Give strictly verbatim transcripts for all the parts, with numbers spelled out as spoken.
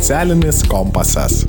Socialinis kompasas.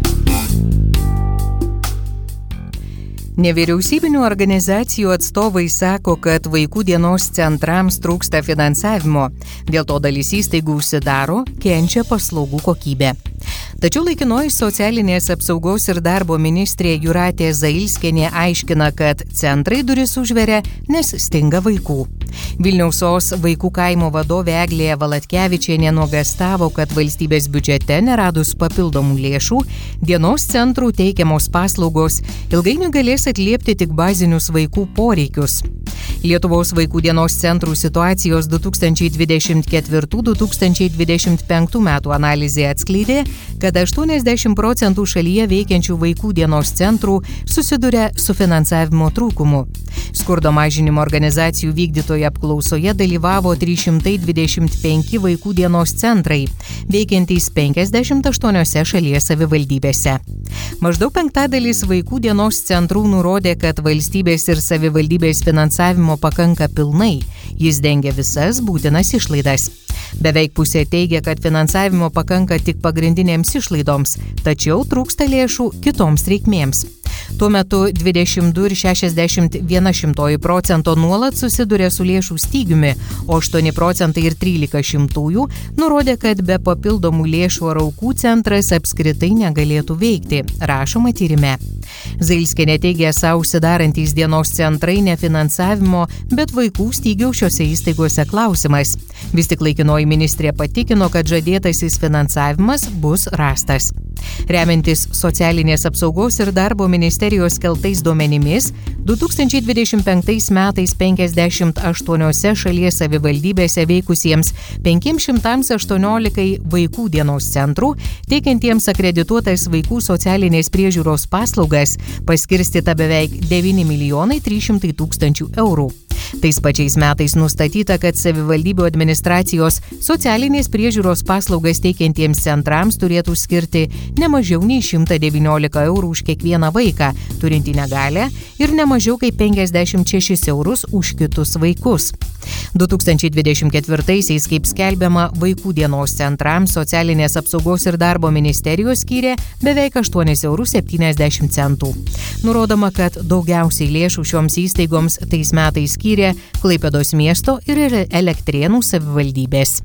Nevyriausybinių organizacijų atstovai sako, kad vaikų dienos centrams trūksta finansavimo. Dėl to dalis įstaigų užsidaro, kenčia paslaugų kokybė. Tačiau laikinoji socialinės apsaugos ir darbo ministrė Jūratė Zailskienė aiškina, kad centrai duris užveria, nes stinga vaikų. Vilniaus O S vaikų kaimo vadovė Eglė Valatkevičienė nuogąstavo, kad valstybės biudžete neradus papildomų lėšų, dienos centrų teikiamos paslaugos ilgainiui galės atliepti tik bazinius vaikų poreikius. Lietuvos vaikų dienos centrų situacijos du tūkstančiai dvidešimt ketvirtų - du tūkstančiai dvidešimt penktų metų analizė atskleidė, kad aštuoniasdešimt procentų šalyje veikiančių vaikų dienos centrų susiduria su finansavimo trūkumu. Skurdo mažinimo organizacijų vykdytoje apklausoje dalyvavo trys šimtai dvidešimt penki vaikų dienos centrai, veikiantys penkiasdešimt aštuoniose šalies savivaldybėse. Maždaug penktadalis vaikų dienos centrų nurodė, kad valstybės ir savivaldybės finansavimo pakanka pilnai, jis dengia visas būtinas išlaidas. Beveik pusė teigia, kad finansavimo pakanka tik pagrindinėms išlaidoms, tačiau trūksta lėšų kitoms reikmėms. Tuo metu dvidešimt du ir šešiasdešimt viena šimtoji procento nuolat susiduria su lėšų stygiumi, o aštuoni procentai ir trylika šimtųjų nurodė, kad be papildomų lėšų ar aukų centras apskritai negalėtų veikti, rašoma tyrime. Zailskienė teigia savo užsidarantys dienos centrai ne finansavimo, bet vaikų stygiaus šiose įstaigose klausimas. Vis tik laikinoji ministrė patikino, kad žadėtasis finansavimas bus rastas. Remiantis socialinės apsaugos ir darbo ministerijos keltais duomenimis, du tūkstančiai dvidešimt penktais metais penkiasdešimt aštuoniose šalies savivaldybėse veikusiems penki šimtai aštuoniolika vaikų dienos centrų, teikiantiems akredituotas vaikų socialinės priežiūros paslaugas, paskirstyta beveik devyni milijonai trys šimtai tūkstančių eurų. Tais pačiais metais nustatyta, kad savivaldybių administracijos socialinės priežiūros paslaugas teikiantiems centrams turėtų skirti ne mažiau nei šimtą devyniolika eurų už kiekvieną vaiką, turintį negalią, ir ne mažiau kaip penkiasdešimt šešis eurus už kitus vaikus. du tūkstančiai dvidešimt ketvirtaisiais, kaip skelbiama, vaikų dienos centrams socialinės apsaugos ir darbo ministerijos skyrė beveik aštuonis eurus septyniasdešimt centų. Nurodoma, kad daugiausiai lėšų šioms įstaigoms tais metais skyrė Klaipėdos miesto ir Elektrėnų savivaldybės.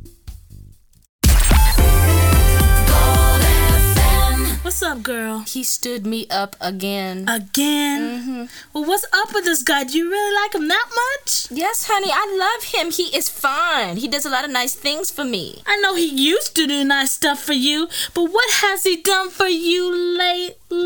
What's up, girl? He stood me up again. Again? Mm-hmm. Well, what's up with this guy? Do you really like him that much? Yes, honey, I love him. He is fine. He does a lot of nice things for me. I know he used to do nice stuff for you, but what has he done for you lately?